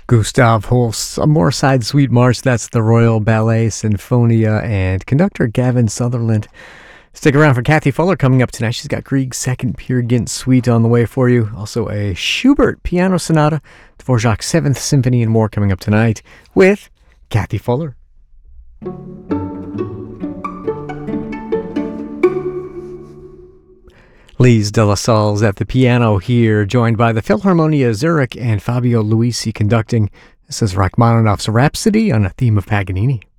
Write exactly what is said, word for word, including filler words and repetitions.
Gustav Holst's A Moorside Sweet March. That's the Royal Ballet Sinfonia and conductor Gavin Sutherland. Stick around for Kathy Fuller coming up tonight. She's got Grieg's Second Peer Gynt Suite on the way for you. Also a Schubert Piano Sonata, Dvorak's Seventh Symphony, and more coming up tonight with Kathy Fuller. Lise de la Salle's at the piano here, joined by the Philharmonia Zurich and Fabio Luisi conducting. This is Rachmaninoff's Rhapsody on a theme of Paganini.